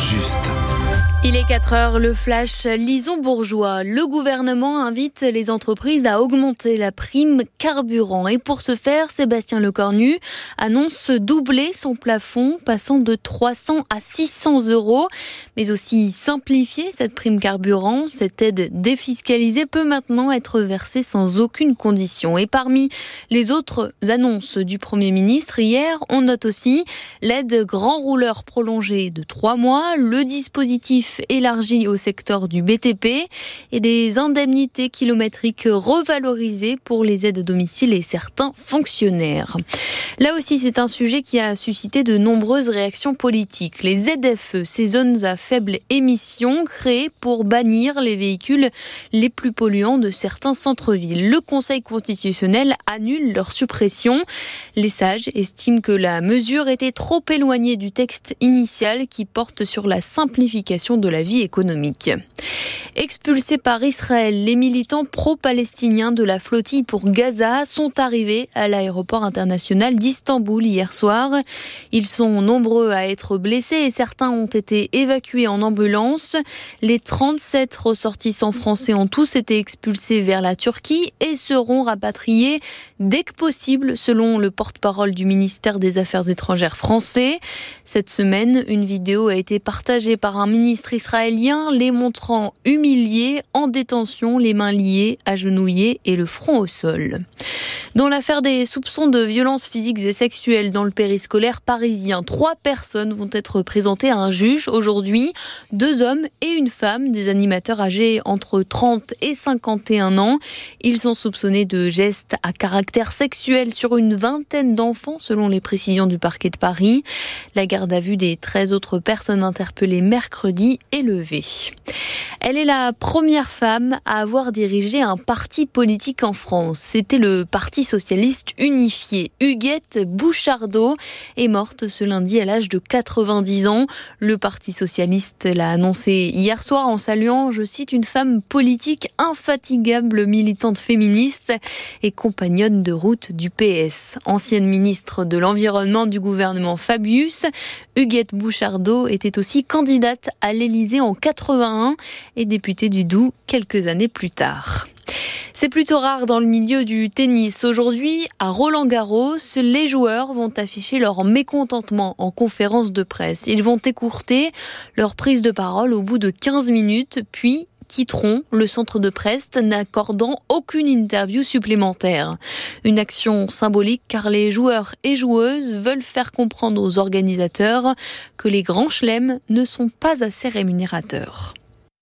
juste. Il est 4 heures, le flash Lison-Bourgeois. Le gouvernement invite les entreprises à augmenter la prime carburant. Et pour ce faire, Sébastien Lecornu annonce doubler son plafond, passant de 300 à 600 euros. Mais aussi simplifier cette prime carburant. Cette aide défiscalisée peut maintenant être versée sans aucune condition. Et parmi les autres annonces du Premier ministre, hier, on note aussi l'aide grand rouleur prolongée de 3 mois, le dispositif élargi au secteur du BTP et des indemnités kilométriques revalorisées pour les aides à domicile et certains fonctionnaires. Là aussi, c'est un sujet qui a suscité de nombreuses réactions politiques. Les ZFE, ces zones à faible émission, créées pour bannir les véhicules les plus polluants de certains centres-villes. Le Conseil constitutionnel annule leur suppression. Les sages estiment que la mesure était trop éloignée du texte initial qui porte sur la simplification de la vie économique. Expulsés par Israël, les militants pro-palestiniens de la flottille pour Gaza sont arrivés à l'aéroport international d'Istanbul hier soir. Ils sont nombreux à être blessés et certains ont été évacués en ambulance. Les 37 ressortissants français ont tous été expulsés vers la Turquie et seront rapatriés dès que possible, selon le porte-parole du ministère des Affaires étrangères français. Cette semaine, une vidéo a été partagée par un ministre israélien les montrant humiliés, en détention, les mains liées, agenouillés et le front au sol. Dans l'affaire des soupçons de violences physiques et sexuelles dans le périscolaire parisien, 3 personnes vont être présentées à un juge aujourd'hui. 2 hommes et une femme, des animateurs âgés entre 30 et 51 ans. Ils sont soupçonnés de gestes à caractère sexuel sur une vingtaine d'enfants, selon les précisions du parquet de Paris. La garde à vue des 13 autres personnes interpellées mercredi est levée. Elle est la première femme à avoir dirigé un parti politique en France. C'était le Parti socialiste unifié. Huguette Bouchardot est morte ce lundi à l'âge de 90 ans. Le Parti socialiste l'a annoncé hier soir en saluant, je cite, une femme politique infatigable, militante féministe et compagnonne de route du PS. Ancienne ministre de l'Environnement du gouvernement Fabius, Huguette Bouchardot était aussi candidate à l'Élysée en 81 et députée du Doubs quelques années plus tard. C'est plutôt rare dans le milieu du tennis. Aujourd'hui, à Roland-Garros, les joueurs vont afficher leur mécontentement en conférence de presse. Ils vont écourter leur prise de parole au bout de 15 minutes, puis quitteront le centre de presse, n'accordant aucune interview supplémentaire. Une action symbolique car les joueurs et joueuses veulent faire comprendre aux organisateurs que les grands chelems ne sont pas assez rémunérateurs.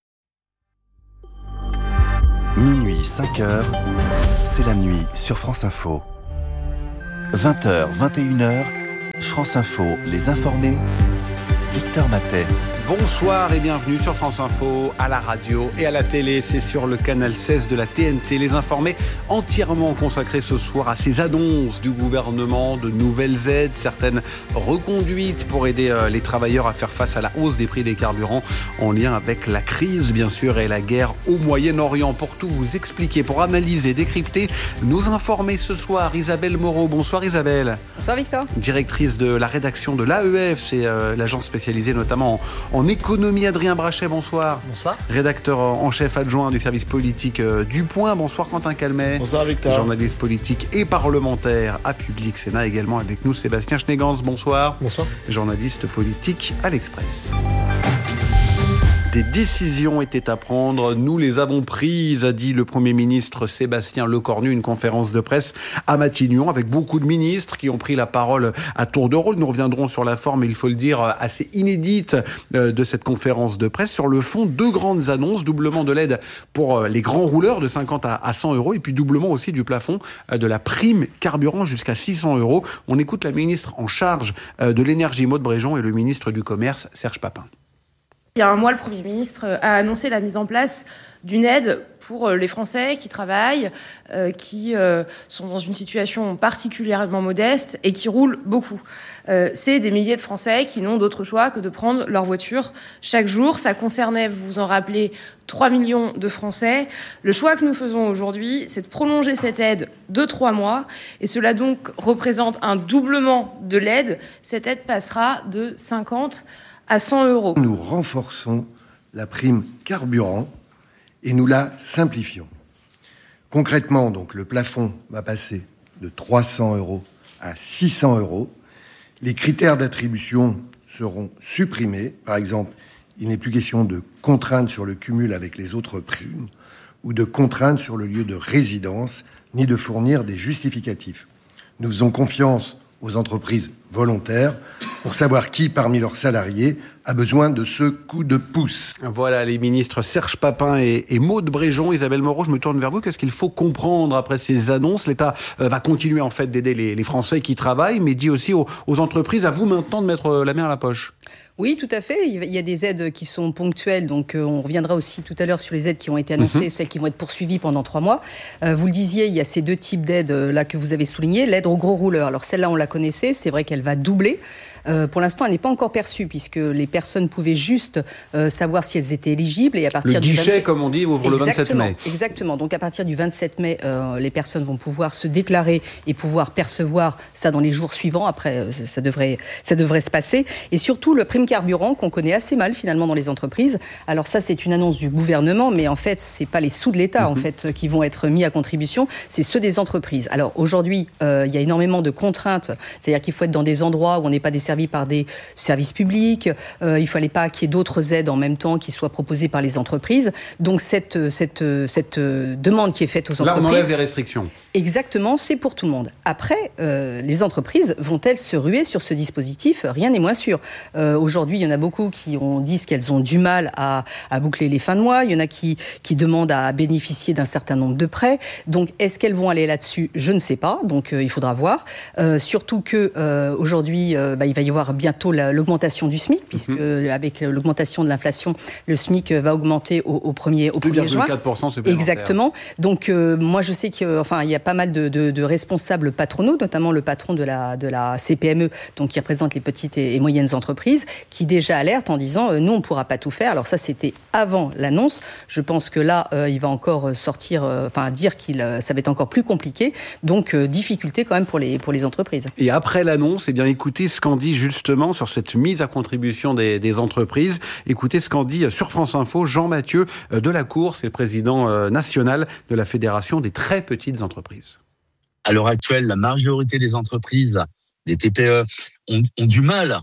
Minuit, 5h, c'est la nuit sur France Info. 20h, 21h, France Info, les informés, Victor Matet. Bonsoir et bienvenue sur France Info, à la radio et à la télé. C'est sur le canal 16 de la TNT. Les informés entièrement consacrés ce soir à ces annonces du gouvernement, de nouvelles aides, certaines reconduites pour aider les travailleurs à faire face à la hausse des prix des carburants en lien avec la crise, bien sûr, et la guerre au Moyen-Orient. Pour tout vous expliquer, pour analyser, décrypter, nous informer ce soir, Isabelle Moreau. Bonsoir Isabelle. Bonsoir Victor. Directrice de la rédaction de l'AEF, c'est l'agence spécialisée notamment en économie. Adrien Brachet, bonsoir. Bonsoir. Rédacteur en chef adjoint du service politique du Point. Bonsoir Quentin Calmet. Bonsoir Victor. Journaliste politique et parlementaire à Public Sénat. Également avec nous Sébastien Schneegans. Bonsoir. Bonsoir. Journaliste politique à l'Express. Des décisions étaient à prendre, nous les avons prises, a dit le Premier ministre Sébastien Lecornu, une conférence de presse à Matignon, avec beaucoup de ministres qui ont pris la parole à tour de rôle. Nous reviendrons sur la forme, il faut le dire, assez inédite de cette conférence de presse. Sur le fond, 2 grandes annonces, doublement de l'aide pour les grands rouleurs de 50 à 100 euros, et puis doublement aussi du plafond de la prime carburant jusqu'à 600 euros. On écoute la ministre en charge de l'énergie, Maud Bréjon, et le ministre du Commerce, Serge Papin. Il y a un mois, le Premier ministre a annoncé la mise en place d'une aide pour les Français qui travaillent, qui sont dans une situation particulièrement modeste et qui roulent beaucoup. C'est des milliers de Français qui n'ont d'autre choix que de prendre leur voiture chaque jour. Ça concernait, vous vous en rappelez, 3 millions de Français. Le choix que nous faisons aujourd'hui, c'est de prolonger cette aide de 3 mois. Et cela donc représente un doublement de l'aide. Cette aide passera de 50 à 100 €. Nous renforçons la prime carburant et nous la simplifions. Concrètement, donc, le plafond va passer de 300 € à 600 €. Les critères d'attribution seront supprimés. Par exemple, il n'est plus question de contrainte sur le cumul avec les autres primes ou de contrainte sur le lieu de résidence, ni de fournir des justificatifs. Nous faisons confiance aux entreprises volontaires pour savoir qui, parmi leurs salariés, a besoin de ce coup de pouce. Voilà les ministres Serge Papin et Maud Bréjon. Isabelle Moreau, je me tourne vers vous. Qu'est-ce qu'il faut comprendre après ces annonces ? L'État va continuer en fait d'aider les Français qui travaillent, mais dit aussi aux entreprises, à vous maintenant de mettre la main à la poche. Oui, tout à fait. Il y a des aides qui sont ponctuelles, donc on reviendra aussi tout à l'heure sur les aides qui ont été annoncées, celles qui vont être poursuivies pendant 3 mois. Vous le disiez, il y a ces 2 types d'aides là que vous avez soulignées. L'aide aux gros rouleurs. Alors celle-là, on la connaissait. C'est vrai qu'elle va doubler. Pour l'instant, elle n'est pas encore perçue puisque les personnes pouvaient juste savoir si elles étaient éligibles. Et à partir du guichet, comme on dit, ouvre le 27 mai. Exactement. Donc à partir du 27 mai, les personnes vont pouvoir se déclarer et pouvoir percevoir ça dans les jours suivants. Après, ça devrait se passer. Et surtout, le prime carburant qu'on connaît assez mal finalement dans les entreprises. Alors ça, c'est une annonce du gouvernement, mais en fait, c'est pas les sous de l'État en fait qui vont être mis à contribution, c'est ceux des entreprises. Alors aujourd'hui, il y a énormément de contraintes. C'est-à-dire qu'il faut être dans des endroits où on n'est pas desservi par des services publics. Il ne fallait pas qu'il y ait d'autres aides en même temps qui soient proposées par les entreprises. Donc cette demande qui est faite aux entreprises... Là, on enlève les restrictions. Exactement, c'est pour tout le monde. Après, les entreprises vont-elles se ruer sur ce dispositif ? Rien n'est moins sûr. Aujourd'hui, il y en a beaucoup qui disent qu'elles ont du mal à boucler les fins de mois. Il y en a qui demandent à bénéficier d'un certain nombre de prêts. Donc, est-ce qu'elles vont aller là-dessus ? Je ne sais pas. Donc, il faudra voir. Surtout que aujourd'hui, il va y avoir bientôt l'augmentation du SMIC, puisque avec l'augmentation de l'inflation, le SMIC va augmenter au 1er juin. 2,4% supplémentaire. Exactement. Donc, moi, je sais qu'il y a pas mal de responsables patronaux, notamment le patron de la CPME, donc qui représente les petites et moyennes entreprises, qui déjà alerte en disant nous, on ne pourra pas tout faire. Alors ça, c'était avant l'annonce. Je pense que là, il va encore dire ça va être encore plus compliqué. Donc, difficulté quand même pour les entreprises. Et après l'annonce, écoutez ce qu'en dit justement sur cette mise à contribution des entreprises. Écoutez ce qu'en dit sur France Info Jean-Mathieu Delacour, c'est le président national de la Fédération des très petites entreprises. À l'heure actuelle, la majorité des entreprises, des TPE, ont du mal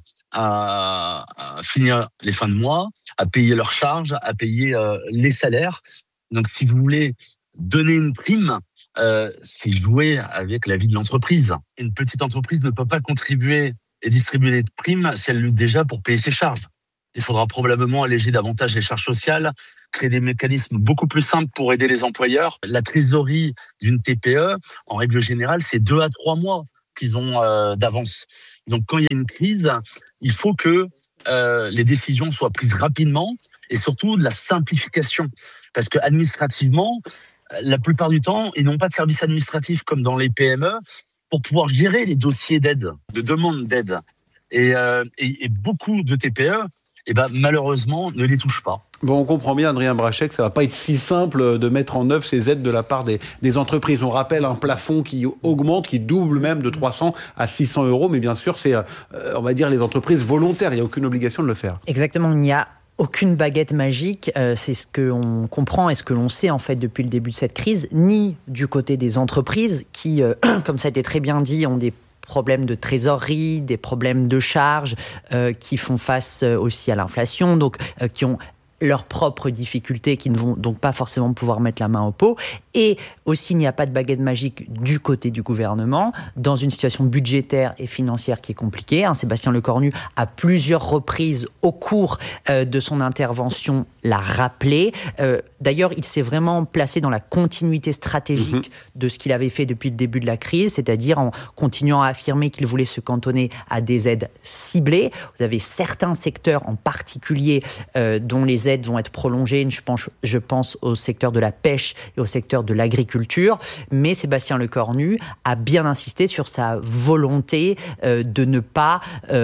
à finir les fins de mois, à payer leurs charges, à payer les salaires. Donc, si vous voulez donner une prime, c'est jouer avec la vie de l'entreprise. Une petite entreprise ne peut pas contribuer et distribuer des primes si elle lutte déjà pour payer ses charges. Il faudra probablement alléger davantage les charges sociales, créer des mécanismes beaucoup plus simples pour aider les employeurs. La trésorerie d'une TPE, en règle générale, c'est 2 à 3 mois qu'ils ont d'avance. Donc, quand il y a une crise, il faut que les décisions soient prises rapidement et surtout de la simplification. Parce que administrativement, la plupart du temps, ils n'ont pas de service administratif comme dans les PME pour pouvoir gérer les dossiers d'aide, de demande d'aide. Et beaucoup de TPE, malheureusement, ne les touchent pas. Bon, on comprend bien, Adrien Brachet, que ça ne va pas être si simple de mettre en œuvre ces aides de la part des entreprises. On rappelle un plafond qui augmente, qui double même de 300 à 600 €. Mais bien sûr, c'est, on va dire, les entreprises volontaires. Il n'y a aucune obligation de le faire. Exactement, il n'y a aucune baguette magique, c'est ce qu'on comprend et ce que l'on sait en fait depuis le début de cette crise, ni du côté des entreprises qui, comme ça a été très bien dit, ont des problèmes de trésorerie, des problèmes de charges, qui font face aussi à l'inflation, donc qui ont leurs propres difficultés, qui ne vont donc pas forcément pouvoir mettre la main au pot. Et aussi, il n'y a pas de baguette magique du côté du gouvernement, dans une situation budgétaire et financière qui est compliquée. Sébastien Lecornu, à plusieurs reprises au cours de son intervention, l'a rappelé. D'ailleurs, il s'est vraiment placé dans la continuité stratégique de ce qu'il avait fait depuis le début de la crise, c'est-à-dire en continuant à affirmer qu'il voulait se cantonner à des aides ciblées. Vous avez certains secteurs en particulier dont les aides vont être prolongées. Je pense au secteur de la pêche et au secteur de l'agriculture. Mais Sébastien Lecornu a bien insisté sur sa volonté de ne pas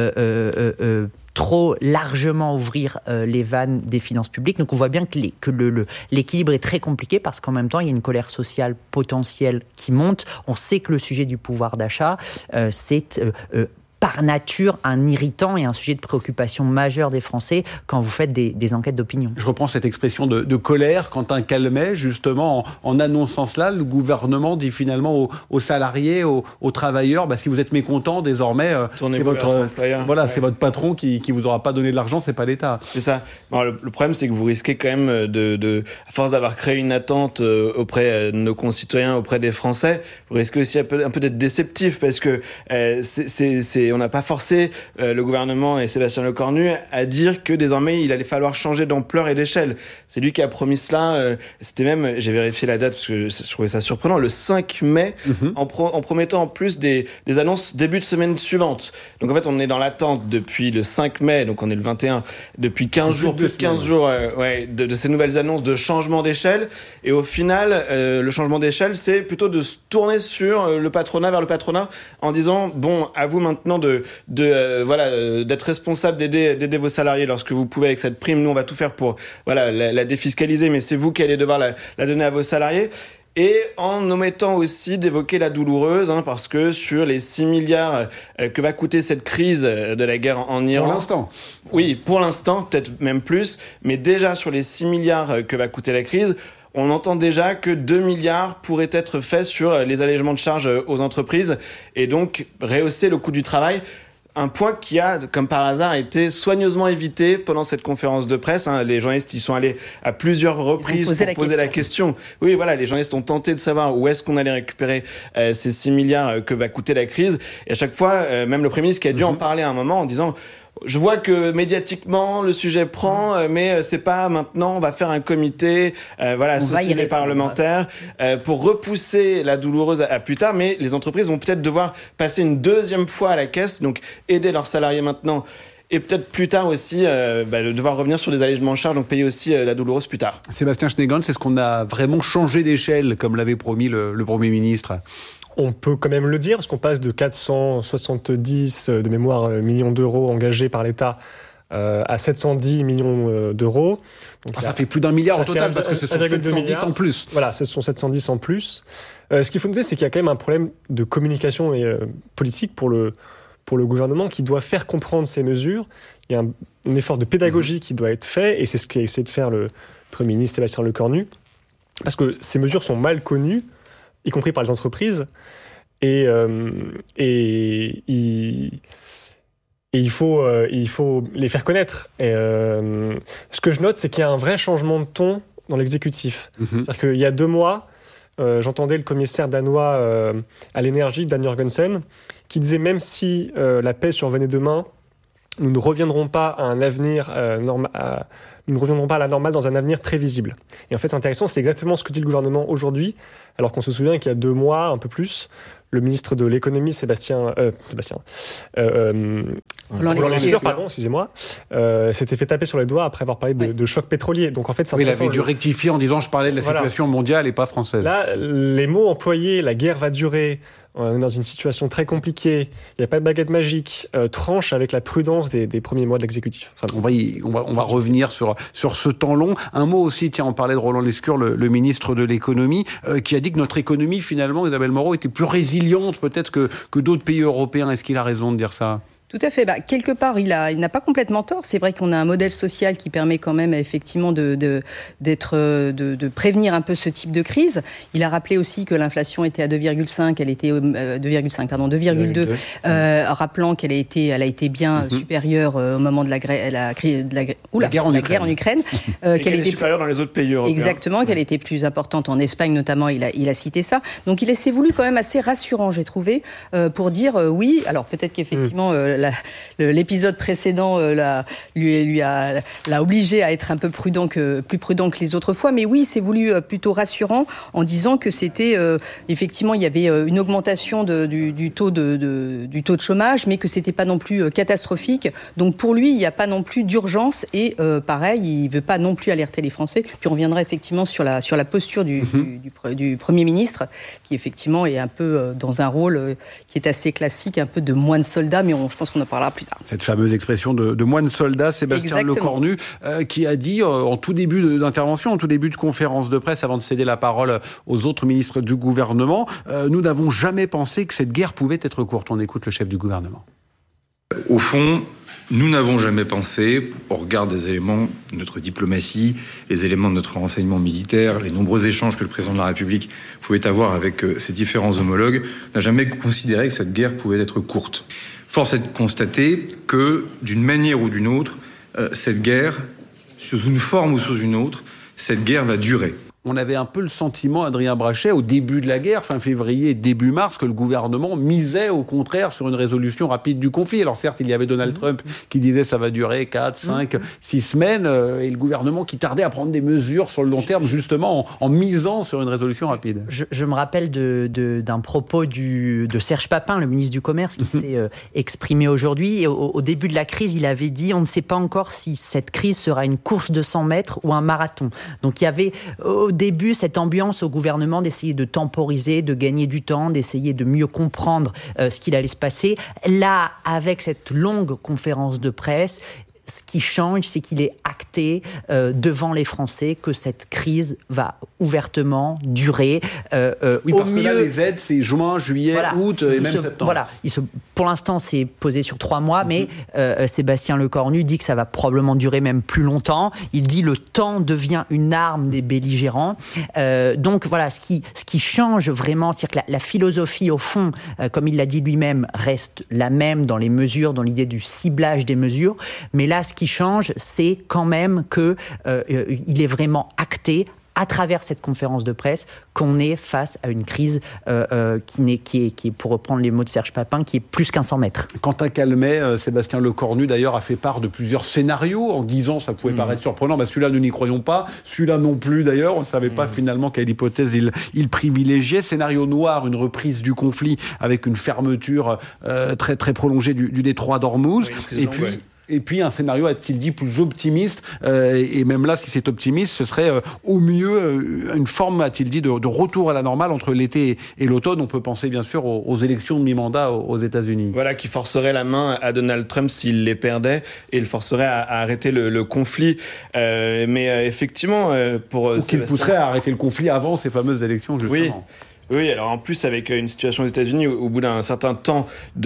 trop largement ouvrir les vannes des finances publiques. Donc on voit bien que l'équilibre est très compliqué parce qu'en même temps, il y a une colère sociale potentielle qui monte. On sait que le sujet du pouvoir d'achat, c'est par nature un irritant et un sujet de préoccupation majeur des Français quand vous faites des enquêtes d'opinion. Je reprends cette expression de colère. Quentin Calmet, justement, en annonçant cela, le gouvernement dit finalement aux salariés, aux travailleurs, si vous êtes mécontents, désormais, c'est votre patron qui vous aura pas donné de l'argent, c'est pas l'État. C'est ça. Alors, le problème, c'est que vous risquez quand même à force d'avoir créé une attente auprès de nos concitoyens, auprès des Français, vous risquez aussi un peu d'être déceptif parce que on n'a pas forcé le gouvernement et Sébastien Lecornu à dire que désormais il allait falloir changer d'ampleur et d'échelle. C'est lui qui a promis cela. C'était même, j'ai vérifié la date parce que je trouvais ça surprenant, le 5 mai, en promettant en plus des annonces début de semaine suivante. Donc en fait, on est dans l'attente depuis le 5 mai, donc on est le 21, depuis 15 jours, plus de 15 jours de ces nouvelles annonces de changement d'échelle. Et au final, le changement d'échelle, c'est plutôt de se tourner vers le patronat, en disant, bon, à vous maintenant d'être responsable d'aider vos salariés lorsque vous pouvez avec cette prime. Nous, on va tout faire pour la défiscaliser, mais c'est vous qui allez devoir la donner à vos salariés. Et en omettant aussi d'évoquer la douloureuse, parce que sur les 6 milliards que va coûter cette crise de la guerre en Iran... Pour l'instant. Oui, pour l'instant, peut-être même plus, mais déjà sur les 6 milliards que va coûter la crise, on entend déjà que 2 milliards pourraient être faits sur les allègements de charges aux entreprises et donc rehausser le coût du travail. Un point qui a, comme par hasard, été soigneusement évité pendant cette conférence de presse. Les journalistes y sont allés à plusieurs reprises pour poser la question. Oui, les journalistes ont tenté de savoir où est-ce qu'on allait récupérer ces 6 milliards que va coûter la crise. Et à chaque fois, même le Premier ministre qui a dû en parler à un moment en disant... Je vois que médiatiquement le sujet prend, mais c'est pas maintenant. On va faire un comité, associé les parlementaires, pour repousser la douloureuse à plus tard. Mais les entreprises vont peut-être devoir passer une deuxième fois à la caisse, donc aider leurs salariés maintenant. Et peut-être plus tard aussi devoir revenir sur des allègements de charges, donc payer aussi la douloureuse plus tard. Sébastien Schneegans, est-ce qu'on a vraiment changé d'échelle, comme l'avait promis le Premier ministre ? On peut quand même le dire, parce qu'on passe de 470 de mémoire millions d'euros engagés par l'État à 710 millions d'euros. Donc, ça fait plus d'1 milliard au total, parce que ce sont 710 en plus. Voilà, ce sont 710 en plus. Ce qu'il faut noter, c'est qu'il y a quand même un problème de communication et politique pour le gouvernement qui doit faire comprendre ces mesures. Il y a un effort de pédagogie qui doit être fait, et c'est ce qu'a essayé de faire le Premier ministre Sébastien Lecornu, parce que ces mesures sont mal connues, y compris par les entreprises, et il faut les faire connaître. Et ce que je note, c'est qu'il y a un vrai changement de ton dans l'exécutif. C'est-à-dire qu'il y a 2 mois, j'entendais le commissaire danois à l'énergie, Dan Jørgensen, qui disait même si la paix survenait demain, nous ne reviendrons pas à un avenir nous ne reviendrons pas à la normale dans un avenir prévisible. Et en fait, c'est intéressant, c'est exactement ce que dit le gouvernement aujourd'hui, alors qu'on se souvient qu'il y a 2 mois, un peu plus, le ministre de l'économie, Roland Lescure, s'était fait taper sur les doigts après avoir parlé de choc pétrolier. Donc en fait, il avait dû rectifier en disant je parlais de la situation mondiale et pas française. Là, les mots employés, la guerre va durer, on est dans une situation très compliquée, il n'y a pas de baguette magique, tranche avec la prudence des premiers mois de l'exécutif. On va revenir sur ce temps long. Un mot aussi, on parlait de Roland Lescure, le ministre de l'économie, qui a dit que notre économie, finalement, Isabelle Moreau, était plus résiliente peut-être que d'autres pays européens. Est-ce qu'il a raison de dire ça ? Tout à fait. Quelque part, il n'a pas complètement tort. C'est vrai qu'on a un modèle social qui permet quand même effectivement de prévenir un peu ce type de crise. Il a rappelé aussi que l'inflation était à 2,5, elle était 2,2, rappelant qu'elle a été bien supérieure au moment de la guerre en Ukraine. Qu'elle était supérieure dans les autres pays européens. Exactement, qu'elle était plus importante en Espagne notamment. Il a cité ça. Donc il s'est voulu quand même assez rassurant, j'ai trouvé, pour dire oui. Alors peut-être qu'effectivement l'épisode précédent l'a obligé à être un peu plus prudent que les autres fois, mais oui, c'est voulu plutôt rassurant en disant que c'était effectivement il y avait une augmentation du taux de chômage, mais que c'était pas non plus catastrophique. Donc pour lui, il n'y a pas non plus d'urgence et pareil, il veut pas non plus alerter les Français. Puis on reviendra effectivement sur la posture du Premier ministre, qui effectivement est un peu dans un rôle qui est assez classique, un peu de moine soldat, mais je pense qu'on en parlera plus tard. Cette fameuse expression de moine soldat, Sébastien Lecornu, qui a dit en tout début d'intervention, en tout début de conférence de presse, avant de céder la parole aux autres ministres du gouvernement, nous n'avons jamais pensé que cette guerre pouvait être courte. On écoute le chef du gouvernement. Au fond, nous n'avons jamais pensé, au regard des éléments de notre diplomatie, les éléments de notre renseignement militaire, les nombreux échanges que le président de la République pouvait avoir avec ses différents homologues, n'a jamais considéré que cette guerre pouvait être courte. Force est de constater que, d'une manière ou d'une autre, cette guerre, sous une forme ou sous une autre, cette guerre va durer. On avait un peu le sentiment, Adrien Brachet, au début de la guerre, fin février, début mars, que le gouvernement misait au contraire sur une résolution rapide du conflit. Alors certes, il y avait Donald Trump qui disait ça va durer 4, 5, 6 semaines, et le gouvernement qui tardait à prendre des mesures sur le long terme, justement en misant sur une résolution rapide. Je me rappelle d'un propos de Serge Papin, le ministre du Commerce, qui s'est exprimé aujourd'hui. Et au début de la crise, il avait dit « On ne sait pas encore si cette crise sera une course de 100 mètres ou un marathon ». Donc il y avait au début cette ambiance au gouvernement d'essayer de temporiser, de gagner du temps, d'essayer de mieux comprendre ce qu'il allait se passer. Là, avec cette longue conférence de presse, ce qui change, c'est qu'il est acté devant les Français que cette crise va ouvertement durer. Oui, parce que là, les aides, c'est juin, juillet, août et même septembre. Voilà, pour l'instant, c'est posé sur 3 mois, mais Sébastien Lecornu dit que ça va probablement durer même plus longtemps. Il dit le temps devient une arme des belligérants. Donc voilà, ce qui change vraiment, c'est que la philosophie, au fond, comme il l'a dit lui-même, reste la même dans les mesures, dans l'idée du ciblage des mesures. Mais là, ce qui change, c'est quand même qu'il est vraiment acté à travers cette conférence de presse qu'on est face à une crise qui est, pour reprendre les mots de Serge Papin, qui est plus qu'un 100 mètres. Quentin Calmet, Sébastien Lecornu d'ailleurs a fait part de plusieurs scénarios en disant, ça pouvait paraître surprenant, celui-là nous n'y croyons pas, celui-là non plus d'ailleurs, on ne savait pas finalement quelle hypothèse il privilégiait. Scénario noir, une reprise du conflit avec une fermeture très, très prolongée du détroit d'Ormuz. Oui, Et puis un scénario, a-t-il dit, plus optimiste, et même là, si c'est optimiste, ce serait au mieux une forme, a-t-il dit, de retour à la normale entre l'été et l'automne. On peut penser bien sûr aux élections de mi-mandat aux États-Unis. Voilà, qui forcerait la main à Donald Trump s'il les perdait, et le forcerait à arrêter le conflit. Mais effectivement, pour... Ou qu'il pousserait à arrêter le conflit avant ces fameuses élections, justement. Oui, alors en plus avec une situation aux États-Unis, au bout d'un certain temps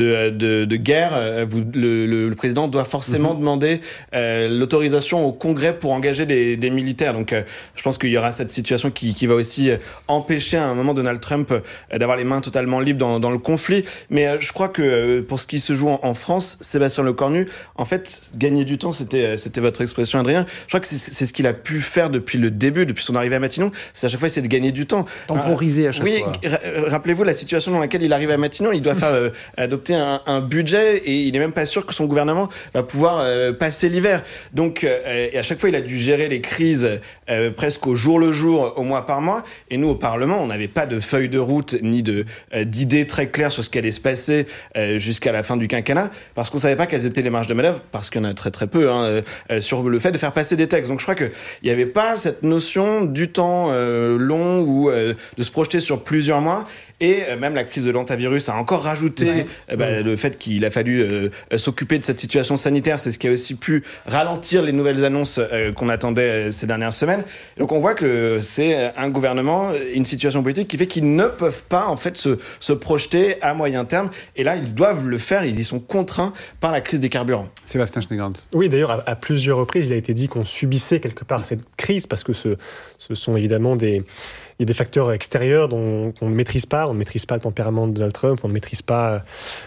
de guerre, le président doit forcément demander l'autorisation au Congrès pour engager des militaires. Donc je pense qu'il y aura cette situation qui va aussi empêcher à un moment Donald Trump d'avoir les mains totalement libres dans le conflit. Mais je crois que pour ce qui se joue en France, Sébastien Lecornu, en fait, gagner du temps, c'était votre expression, Adrien. Je crois que c'est ce qu'il a pu faire depuis le début, depuis son arrivée à Matignon. C'est à chaque fois essayer de gagner du temps. Temporiser à chaque fois. Rappelez-vous la situation dans laquelle il arrive à Matignon. Il doit faire adopter un budget et il n'est même pas sûr que son gouvernement va pouvoir passer l'hiver. Donc, et à chaque fois, il a dû gérer les crises presque au jour le jour, au mois par mois. Et nous, au Parlement, on n'avait pas de feuille de route ni d'idées très claires sur ce qui allait se passer jusqu'à la fin du quinquennat, parce qu'on ne savait pas quelles étaient les marges de manœuvre, parce qu'il y en a très très peu, sur le fait de faire passer des textes. Donc, je crois qu'il n'y avait pas cette notion du temps long ou de se projeter sur plusieurs mois. Et même la crise de l'hantavirus a encore rajouté le fait qu'il a fallu s'occuper de cette situation sanitaire. C'est ce qui a aussi pu ralentir les nouvelles annonces qu'on attendait ces dernières semaines. Et donc on voit que c'est un gouvernement, une situation politique qui fait qu'ils ne peuvent pas en fait se projeter à moyen terme. Et là, ils doivent le faire. Ils y sont contraints par la crise des carburants. Sébastien Schneegans. Oui, d'ailleurs, à plusieurs reprises, il a été dit qu'on subissait quelque part cette crise parce que ce sont évidemment il y a des facteurs extérieurs qu'on ne maîtrise pas. On ne maîtrise pas le tempérament de Donald Trump, on ne maîtrise pas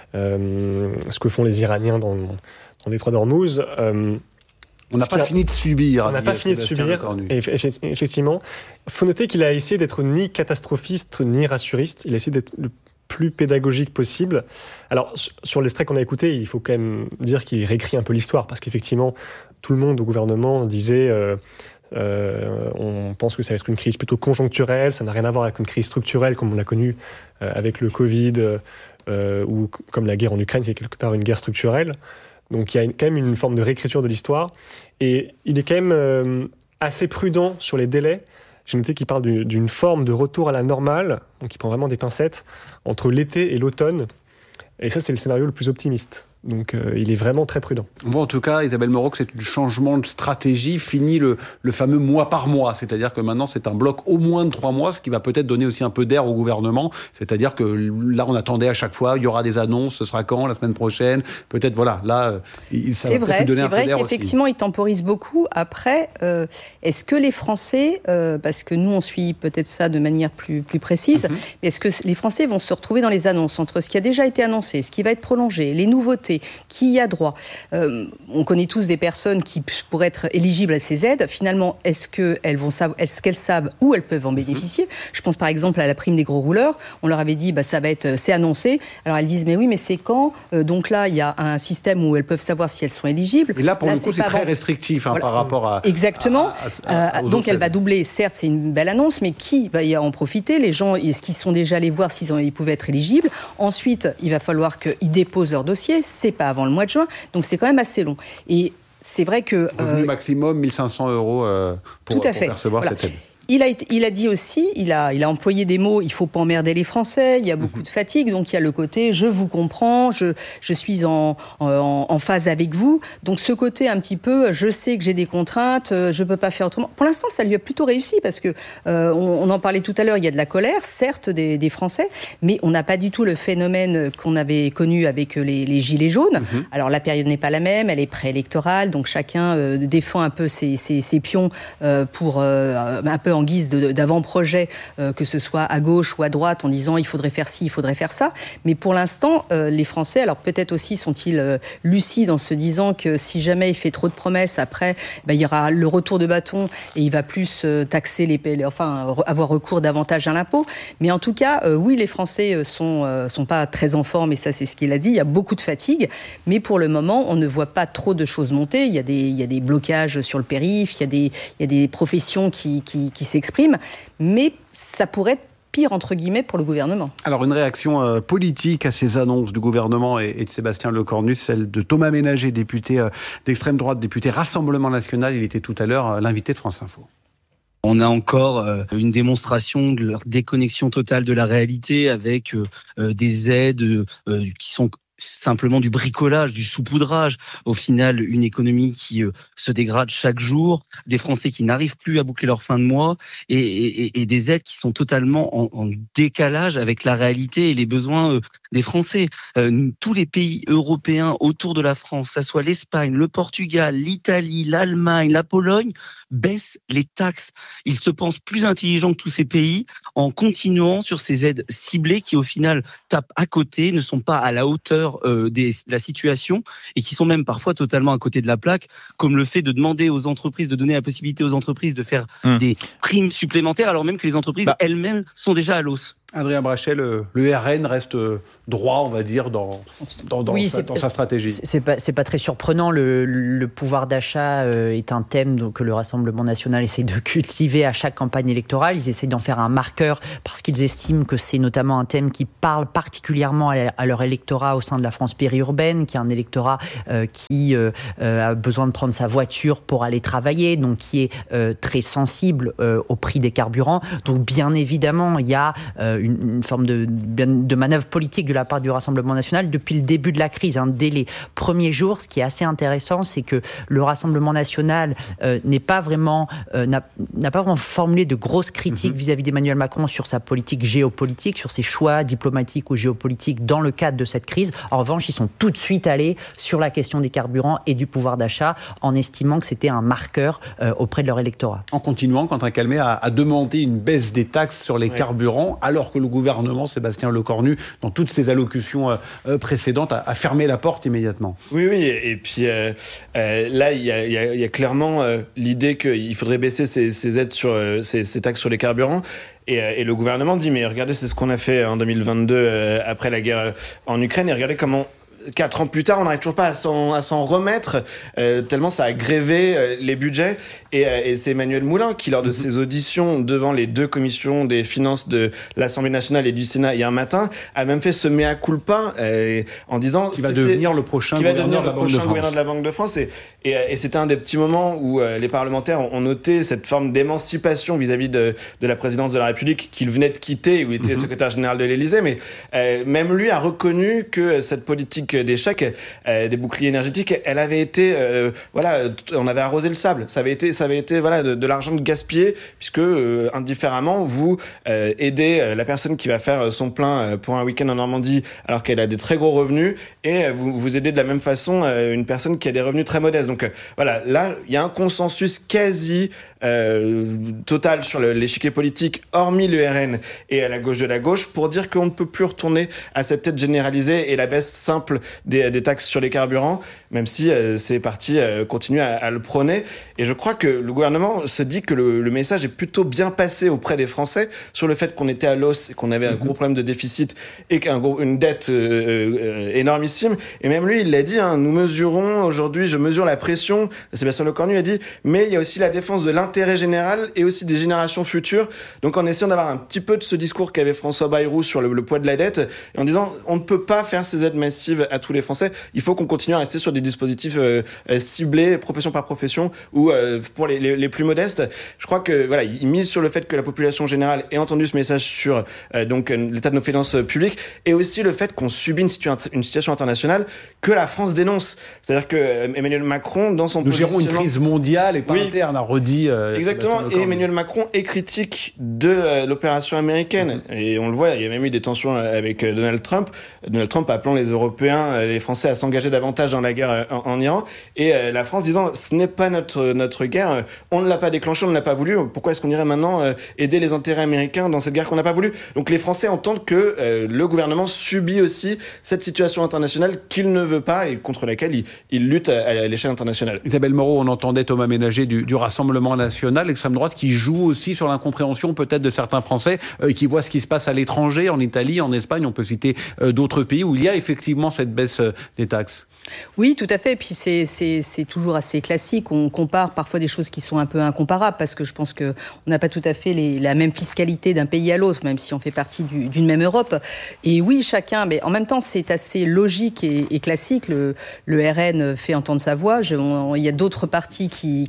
ce que font les Iraniens dans le détroit d'Ormuz. On n'a pas fini de subir. On n'a pas fini de subir. Et effectivement, il faut noter qu'il a essayé d'être ni catastrophiste ni rassuriste. Il a essayé d'être le plus pédagogique possible. Alors, sur l'extrait qu'on a écouté, il faut quand même dire qu'il réécrit un peu l'histoire, parce qu'effectivement, tout le monde au gouvernement disait... on pense que ça va être une crise plutôt conjoncturelle, ça n'a rien à voir avec une crise structurelle comme on l'a connu avec le Covid ou comme la guerre en Ukraine qui est quelque part une guerre structurelle. Donc il y a quand même une forme de réécriture de l'histoire et il est quand même assez prudent sur les délais. J'ai noté qu'il parle d'une forme de retour à la normale, donc il prend vraiment des pincettes entre l'été et l'automne, et ça c'est le scénario le plus optimiste. Donc il est vraiment très prudent. On voit en tout cas, Isabelle Moreau, que c'est un changement de stratégie. Fini le fameux mois par mois. C'est-à-dire que maintenant, c'est un bloc au moins de 3 mois, ce qui va peut-être donner aussi un peu d'air au gouvernement. C'est-à-dire que là, on attendait à chaque fois, il y aura des annonces, ce sera quand, la semaine prochaine. Peut-être, voilà, là, ça va peut-être lui donner un peu d'air aussi. C'est vrai qu'effectivement, il temporise beaucoup. Après, est-ce que les Français, parce que nous, on suit peut-être ça de manière plus précise, mais est-ce que les Français vont se retrouver dans les annonces entre ce qui a déjà été annoncé, ce qui va être prolongé, les nouveautés, qui y a droit. On connaît tous des personnes qui pourraient être éligibles à ces aides. Finalement, est-ce qu'elles savent où elles peuvent en bénéficier? Je pense par exemple à la prime des gros rouleurs. On leur avait dit, c'est annoncé. Alors elles disent, mais oui, mais c'est quand? Donc là, il y a un système où elles peuvent savoir si elles sont éligibles. Et là, pour le coup, c'est très restrictif voilà. Par rapport à... Exactement. Donc elle va doubler. Certes, c'est une belle annonce, mais qui va y en profiter? Les gens, est-ce qu'ils sont déjà allés voir s'ils pouvaient être éligibles? Ensuite, il va falloir qu'ils déposent leur dossier. C'est pas avant le mois de juin. Donc c'est quand même assez long. Et c'est vrai que... Revenu maximum, 1 500 € pour percevoir cette aide. Il a dit aussi, il a employé des mots, il ne faut pas emmerder les Français, il y a beaucoup de fatigue, donc il y a le côté je vous comprends, je suis en phase avec vous. Donc ce côté un petit peu, je sais que j'ai des contraintes, je ne peux pas faire autrement. Pour l'instant, ça lui a plutôt réussi parce que on en parlait tout à l'heure, il y a de la colère, certes, des Français, mais on n'a pas du tout le phénomène qu'on avait connu avec les gilets jaunes. Alors la période n'est pas la même, elle est préélectorale, donc chacun défend un peu ses pions pour un peu en guise d'avant-projet, que ce soit à gauche ou à droite, en disant il faudrait faire ci, il faudrait faire ça. Mais pour l'instant, les Français, alors peut-être aussi sont-ils lucides en se disant que si jamais il fait trop de promesses, après, il y aura le retour de bâton et il va plus taxer avoir recours davantage à l'impôt. Mais en tout cas, oui, les Français sont pas très en forme, et ça, c'est ce qu'il a dit. Il y a beaucoup de fatigue, mais pour le moment, on ne voit pas trop de choses monter. Il y a des blocages sur le périph', il y a des professions qui s'expriment, mais ça pourrait être pire, entre guillemets, pour le gouvernement. Alors, une réaction politique à ces annonces du gouvernement et de Sébastien Lecornu, celle de Thomas Ménager, député d'extrême droite, député Rassemblement National. Il était tout à l'heure l'invité de France Info. On a encore une démonstration de leur déconnexion totale de la réalité avec des aides qui sont simplement du bricolage, du saupoudrage. Au final, une économie qui se dégrade chaque jour, des Français qui n'arrivent plus à boucler leur fin de mois et des aides qui sont totalement en décalage avec la réalité et les besoins des Français. Tous les pays européens autour de la France, ça soit l'Espagne, le Portugal, l'Italie, l'Allemagne, la Pologne, baissent les taxes. Ils se pensent plus intelligents que tous ces pays en continuant sur ces aides ciblées qui, au final, tapent à côté, ne sont pas à la hauteur de la situation et qui sont même parfois totalement à côté de la plaque, comme le fait de demander aux entreprises, de donner la possibilité aux entreprises de faire des primes supplémentaires alors même que les entreprises elles-mêmes sont déjà à l'os. Adrien Brachet, le RN reste droit, on va dire, dans sa stratégie. C'est pas très surprenant. Le pouvoir d'achat est un thème que le Rassemblement national essaie de cultiver à chaque campagne électorale. Ils essaient d'en faire un marqueur parce qu'ils estiment que c'est notamment un thème qui parle particulièrement à leur électorat au sein de la France périurbaine, qui est un électorat qui a besoin de prendre sa voiture pour aller travailler, donc qui est très sensible au prix des carburants. Donc bien évidemment, il y a une forme de manœuvre politique de la part du Rassemblement national depuis le début de la crise. Dès les premiers jours, ce qui est assez intéressant, c'est que le Rassemblement national n'a pas vraiment formulé de grosses critiques vis-à-vis d'Emmanuel Macron sur sa politique géopolitique, sur ses choix diplomatiques ou géopolitiques dans le cadre de cette crise. En revanche, ils sont tout de suite allés sur la question des carburants et du pouvoir d'achat en estimant que c'était un marqueur auprès de leur électorat. En continuant, Quentin Calmet a demandé une baisse des taxes sur les carburants, alors que le gouvernement, Sébastien Lecornu, dans toutes ses allocutions précédentes, a fermé la porte immédiatement. Oui, et puis là, il y a clairement l'idée qu'il faudrait baisser ces aides sur ces taxes sur les carburants. Et le gouvernement dit, mais regardez, c'est ce qu'on a fait en 2022 après la guerre en Ukraine, et regardez comment 4 ans plus tard, on n'arrive toujours pas à s'en remettre, tellement ça a grévé les budgets. Et c'est Emmanuel Moulin qui, lors de ses auditions devant les 2 commissions des finances de l'Assemblée nationale et du Sénat hier matin, a même fait ce mea culpa en disant... Qui va devenir le prochain gouverneur de la Banque de France. Et Et c'était un des petits moments où les parlementaires ont noté cette forme d'émancipation vis-à-vis de la présidence de la République qu'il venait de quitter, où il était secrétaire général de l'Élysée. Mais même lui a reconnu que cette politique des chèques, des boucliers énergétiques, elle avait été, on avait arrosé le sable. Ça avait été de l'argent gaspillé, puisque indifféremment, vous aidez la personne qui va faire son plein pour un week-end en Normandie, alors qu'elle a des très gros revenus, et vous aidez de la même façon une personne qui a des revenus très modestes. Donc là, il y a un consensus quasi total sur l'échiquier politique, hormis le RN et à la gauche de la gauche, pour dire qu'on ne peut plus retourner à cette aide généralisée et la baisse simple des taxes sur les carburants, même si ces partis continuent à le prôner. Et je crois que le gouvernement se dit que le message est plutôt bien passé auprès des Français sur le fait qu'on était à l'os et qu'on avait un gros problème de déficit et une dette énormissime. Et même lui, il l'a dit, nous mesurons aujourd'hui, je mesure la pression. Sébastien Lecornu a dit, mais il y a aussi la défense de l'intérêt général et aussi des générations futures. Donc en essayant d'avoir un petit peu de ce discours qu'avait François Bayrou sur le poids de la dette, et en disant, on ne peut pas faire ces aides massives à tous les Français. Il faut qu'on continue à rester sur des dispositifs ciblés, profession par profession, ou pour les plus modestes. Je crois que il mise sur le fait que la population générale ait entendu ce message sur l'état de nos finances publiques, et aussi le fait qu'on subit une situation internationale que la France dénonce. C'est-à-dire que Emmanuel Macron, dans son positionnement... Nous gérons une crise mondiale et pas interne, a redit... Exactement, et Emmanuel Macron est critique de l'opération américaine. Et on le voit, il y a même eu des tensions avec Donald Trump. Donald Trump appelant les Européens, les Français à s'engager davantage dans la guerre en Iran. Et la France disant, ce n'est pas notre guerre, on ne l'a pas déclenchée, on ne l'a pas voulu. Pourquoi est-ce qu'on irait maintenant aider les intérêts américains dans cette guerre qu'on n'a pas voulu? Donc les Français entendent que le gouvernement subit aussi cette situation internationale qu'il ne veut pas et contre laquelle il lutte à l'échelle internationale. Isabelle Moreau, on entendait Thomas Ménager du Rassemblement national, l'extrême droite, qui joue aussi sur l'incompréhension peut-être de certains Français qui voient ce qui se passe à l'étranger, en Italie, en Espagne, on peut citer d'autres pays où il y a effectivement cette baisse des taxes. Oui, tout à fait. Et puis c'est toujours assez classique. On compare parfois des choses qui sont un peu incomparables parce que je pense qu'on n'a pas tout à fait la même fiscalité d'un pays à l'autre, même si on fait partie d'une même Europe. Et oui, chacun, mais en même temps, c'est assez logique et classique. Le RN fait entendre sa voix. Il y a d'autres partis qui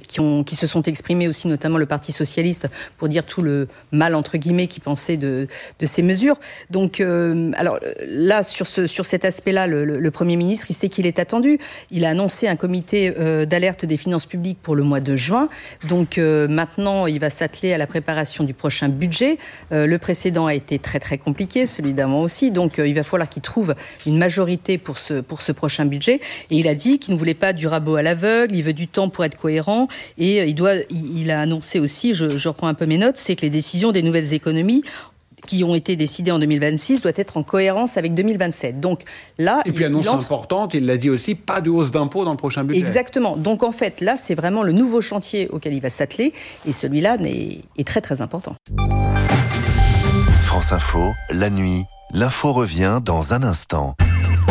se sont exprimés aussi, notamment le Parti socialiste, pour dire tout le mal, entre guillemets, qu'ils pensaient de ces mesures. Donc, alors là, sur cet aspect-là, le Premier ministre, il sait qu'il est attendu. Il a annoncé un comité d'alerte des finances publiques pour le mois de juin. Donc maintenant, il va s'atteler à la préparation du prochain budget. Le précédent a été très très compliqué, celui d'avant aussi. Donc il va falloir qu'il trouve une majorité pour ce prochain budget. Et il a dit qu'il ne voulait pas du rabot à l'aveugle, il veut du temps pour être cohérent. Et il a annoncé aussi, je reprends un peu mes notes, c'est que les décisions des nouvelles économies qui ont été décidées en 2026 doit être en cohérence avec 2027. Donc là, et puis annonce importante, il l'a dit aussi, pas de hausse d'impôts dans le prochain budget. Exactement. Donc en fait, là, c'est vraiment le nouveau chantier auquel il va s'atteler, et celui-là est très très important. France Info, la nuit, l'info revient dans un instant.